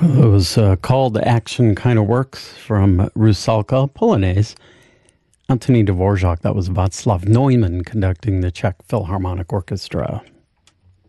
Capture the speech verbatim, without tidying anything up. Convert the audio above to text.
Those uh, call to action kind of works from Rusalka Polonaise. Anthony Dvorak, that was Václav Neumann conducting the Czech Philharmonic Orchestra.